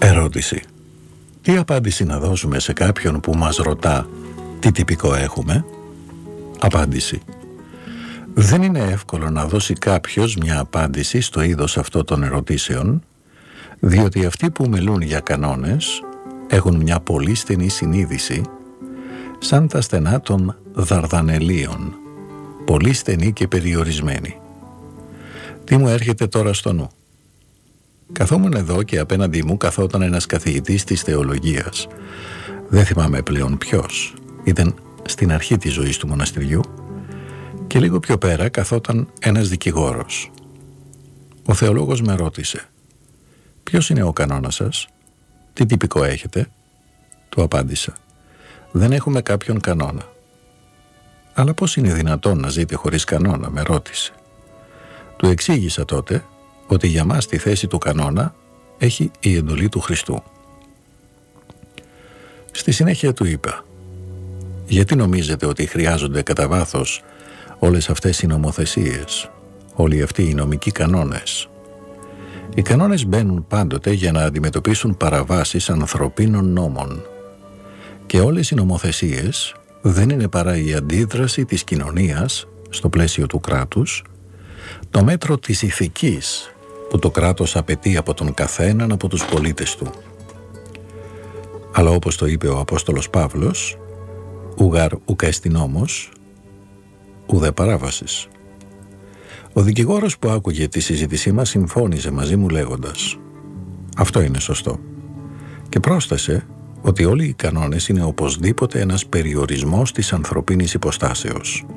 Ερώτηση. Τι απάντηση να δώσουμε σε κάποιον που μας ρωτά τι τυπικό έχουμε? Απάντηση. Δεν είναι εύκολο να δώσει κάποιος μια απάντηση στο είδος αυτό των ερωτήσεων, διότι αυτοί που μιλούν για κανόνες έχουν μια πολύ στενή συνείδηση, σαν τα στενά των Δαρδανελίων, πολύ στενή και περιορισμένη. Τι μου έρχεται τώρα στο νου? Καθόμουν εδώ και απέναντί μου καθόταν ένας καθηγητής της θεολογίας. Δεν θυμάμαι πλέον ποιος. Ήταν στην αρχή της ζωής του μοναστηριού. Και λίγο πιο πέρα καθόταν ένας δικηγόρος. Ο θεολόγος με ρώτησε: «Ποιος είναι ο κανόνας σας? Τι τυπικό έχετε?» Του απάντησα: «Δεν έχουμε κάποιον κανόνα». «Αλλά πώς είναι δυνατόν να ζείτε χωρίς κανόνα?» με ρώτησε. Του εξήγησα τότε ότι για μας τη θέση του κανόνα έχει η εντολή του Χριστού. Στη συνέχεια του είπα: «Γιατί νομίζετε ότι χρειάζονται κατά βάθος όλες αυτές οι νομοθεσίες, όλοι αυτοί οι νομικοί κανόνες? Οι κανόνες μπαίνουν πάντοτε για να αντιμετωπίσουν παραβάσεις ανθρωπίνων νόμων. Και όλες οι νομοθεσίες δεν είναι παρά η αντίδραση της κοινωνίας στο πλαίσιο του κράτους, το μέτρο της ηθικής που το κράτος απαιτεί από τον καθέναν από τους πολίτες του. Αλλά όπως το είπε ο Απόστολος Παύλος, ουγαρ ουκ έστι νόμος, ουδέ παράβασης». Ο δικηγόρος που άκουγε τη συζήτησή μας συμφώνησε μαζί μου λέγοντας: «Αυτό είναι σωστό». Και πρόσθεσε ότι όλοι οι κανόνες είναι οπωσδήποτε ένας περιορισμός της ανθρωπίνης υποστάσεως.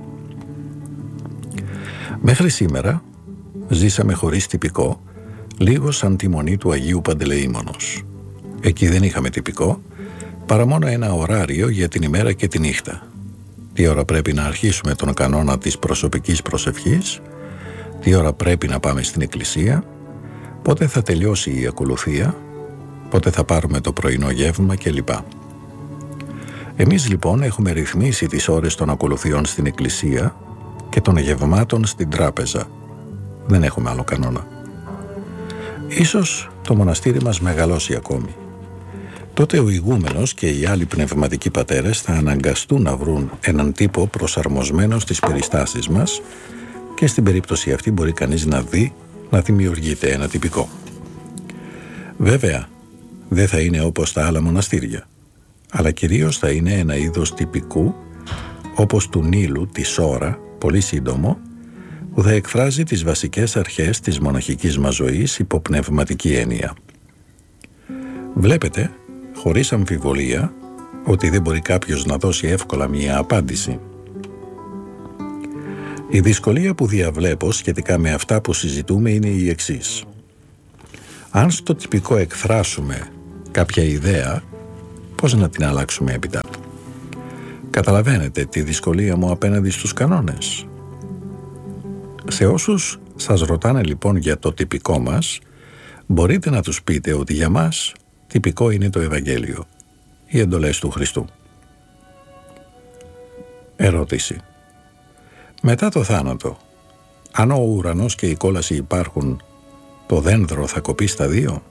Μέχρι σήμερα ζήσαμε χωρίς τυπικό, λίγο σαν τη μονή του Αγίου Παντελεήμονος. Εκεί δεν είχαμε τυπικό, παρά μόνο ένα ωράριο για την ημέρα και τη νύχτα. Τι ώρα πρέπει να αρχίσουμε τον κανόνα της προσωπικής προσευχής, τι ώρα πρέπει να πάμε στην εκκλησία, πότε θα τελειώσει η ακολουθία, πότε θα πάρουμε το πρωινό γεύμα κλπ. Εμείς λοιπόν έχουμε ρυθμίσει τις ώρες των ακολουθιών στην εκκλησία και των γευμάτων στην τράπεζα. Δεν έχουμε άλλο κανόνα. Ίσως το μοναστήρι μας μεγαλώσει ακόμη. Τότε ο ηγούμενος και οι άλλοι πνευματικοί πατέρες θα αναγκαστούν να βρουν έναν τύπο προσαρμοσμένο στις περιστάσεις μας και στην περίπτωση αυτή μπορεί κανείς να δει να δημιουργείται ένα τυπικό. Βέβαια, δεν θα είναι όπως τα άλλα μοναστήρια, αλλά κυρίως θα είναι ένα είδος τυπικού, όπως του Νείλου, τη Σόρα, πολύ σύντομο, που θα εκφράζει τις βασικές αρχές της μοναχικής μας ζωής υπό πνευματική έννοια. Βλέπετε, χωρίς αμφιβολία, ότι δεν μπορεί κάποιος να δώσει εύκολα μία απάντηση. Η δυσκολία που διαβλέπω σχετικά με αυτά που συζητούμε είναι η εξής. Αν στο τυπικό εκφράσουμε κάποια ιδέα, πώς να την αλλάξουμε έπειτα? Καταλαβαίνετε τη δυσκολία μου απέναντι στους κανόνες? Σε όσους σας ρωτάνε λοιπόν για το τυπικό μας, μπορείτε να τους πείτε ότι για μας τυπικό είναι το Ευαγγέλιο, οι εντολές του Χριστού. Ερώτηση. Μετά το θάνατο, αν ο ουρανός και η κόλαση υπάρχουν, το δένδρο θα κοπεί στα δύο?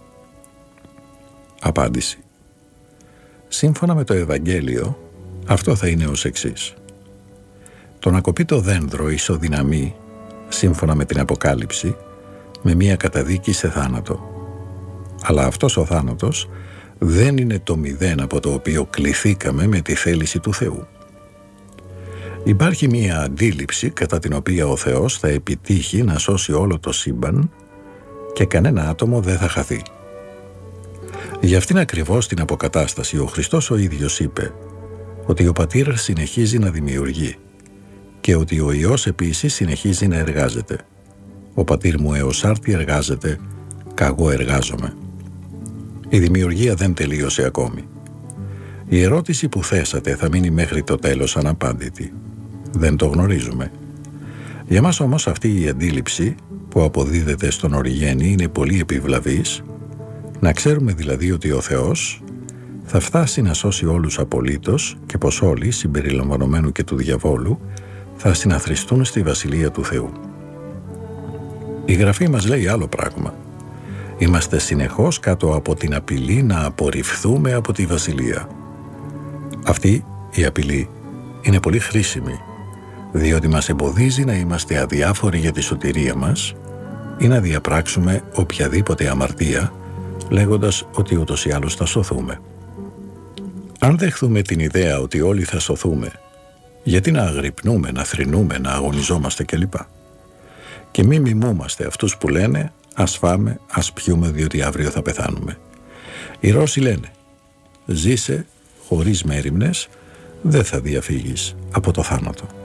Απάντηση. Σύμφωνα με το Ευαγγέλιο, αυτό θα είναι ως εξής. Το να κοπεί το δένδρο ισοδυναμεί, σύμφωνα με την Αποκάλυψη, με μία καταδίκη σε θάνατο. Αλλά αυτός ο θάνατος δεν είναι το μηδέν από το οποίο κληθήκαμε με τη θέληση του Θεού. Υπάρχει μία αντίληψη κατά την οποία ο Θεός θα επιτύχει να σώσει όλο το σύμπαν και κανένα άτομο δεν θα χαθεί. Για αυτήν ακριβώς την αποκατάσταση ο Χριστός ο ίδιος είπε ότι ο Πατήρ συνεχίζει να δημιουργεί και ότι ο Υιός επίσης συνεχίζει να εργάζεται. Ο Πατήρ μου έως άρτη εργάζεται, καγώ εργάζομαι. Η δημιουργία δεν τελείωσε ακόμη. Η ερώτηση που θέσατε θα μείνει μέχρι το τέλος αναπάντητη. Δεν το γνωρίζουμε. Για μας όμως αυτή η αντίληψη που αποδίδεται στον Οριγένη είναι πολύ επιβλαβής, να ξέρουμε δηλαδή ότι ο Θεός θα φτάσει να σώσει όλους απολύτως και πως όλοι, συμπεριλαμβανομένου και του διαβόλου, θα συναθριστούν στη Βασιλεία του Θεού. Η Γραφή μας λέει άλλο πράγμα. Είμαστε συνεχώς κάτω από την απειλή να απορριφθούμε από τη βασιλεία. Αυτή η απειλή είναι πολύ χρήσιμη, διότι μας εμποδίζει να είμαστε αδιάφοροι για τη σωτηρία μας ή να διαπράξουμε οποιαδήποτε αμαρτία, λέγοντας ότι ούτως ή άλλως θα σωθούμε. Αν δεχθούμε την ιδέα ότι όλοι θα σωθούμε, γιατί να αγρυπνούμε, να θρηνούμε, να αγωνιζόμαστε κλπ. Και μη μιμούμαστε αυτούς που λένε «Ας φάμε, ας πιούμε, διότι αύριο θα πεθάνουμε». Οι Ρώσοι λένε «Ζήσε χωρίς μέριμνες, δεν θα διαφύγεις από το θάνατο».